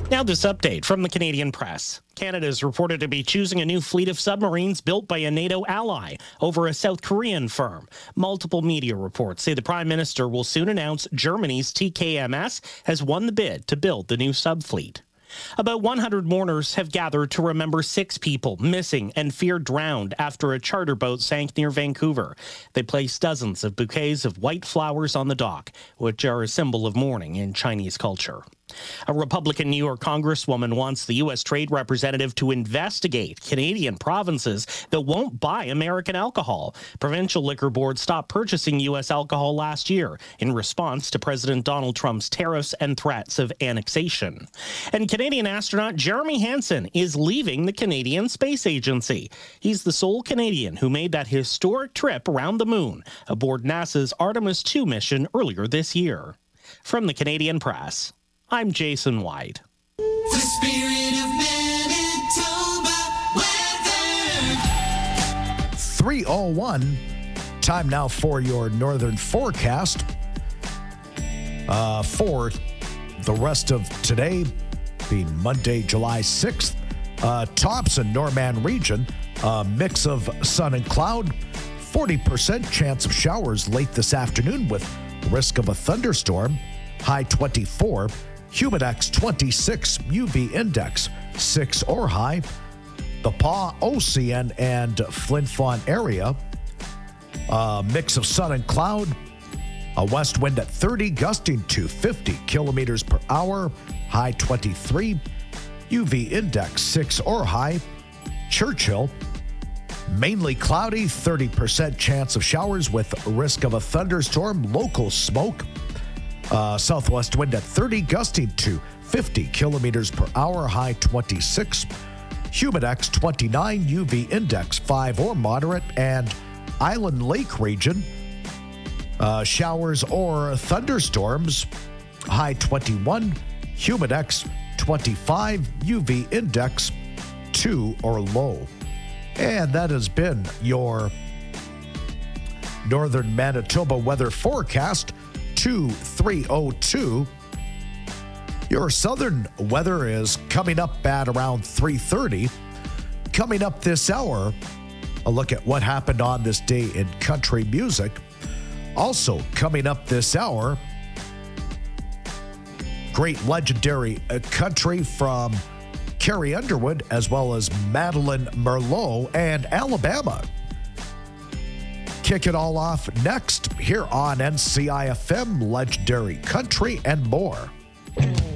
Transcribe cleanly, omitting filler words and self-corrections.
Now this update from the Canadian Press. Canada is reported to be choosing a new fleet of submarines built by a NATO ally over a South Korean firm. Multiple media reports say the Prime Minister will soon announce Germany's TKMS has won the bid to build the new subfleet. About 100 mourners have gathered to remember 6 people missing and feared drowned after a charter boat sank near Vancouver. They placed dozens of bouquets of white flowers on the dock, which are a symbol of mourning in Chinese culture. A Republican New York congresswoman wants the U.S. Trade Representative to investigate Canadian provinces that won't buy American alcohol. Provincial liquor boards stopped purchasing U.S. alcohol last year in response to President Donald Trump's tariffs and threats of annexation. And Canadian astronaut Jeremy Hansen is leaving the Canadian Space Agency. He's the sole Canadian who made that historic trip around the moon aboard NASA's Artemis II mission earlier this year. From the Canadian Press, I'm Jason White. The spirit of Manitoba weather. 3:01. Time now for your northern forecast. For the rest of today, being Monday, July 6th, tops in Norman region, a mix of sun and cloud, 40% chance of showers late this afternoon with risk of a thunderstorm, high 24. Humidex 26, UV index 6 or high. The Pas, Ocean, and Flin Flon area, mix of sun and cloud. A west wind at 30, gusting to 50 kilometers per hour, high 23. UV index 6 or high. Churchill, mainly cloudy, 30% chance of showers with risk of a thunderstorm, local smoke. Southwest wind at 30, gusting to 50 kilometers per hour, high 26. Humidex 29, UV index 5 or moderate, and Island Lake region, showers or thunderstorms, high 21. Humidex 25, UV index 2 or low. And that has been your northern Manitoba weather forecast. 2302. Your southern weather is coming up at around 3:30. Coming up this hour, a look at what happened on this day in country music. Also coming up this hour, great legendary country from Carrie Underwood, as well as Madeline Merlot and Alabama. Kick it all off next here on NCIFM, legendary country and more.